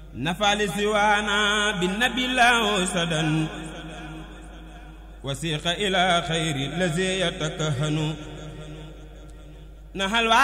نفع لسوانا بالنبي الله سدا وسيق إلى خير الذي يتكهن نهل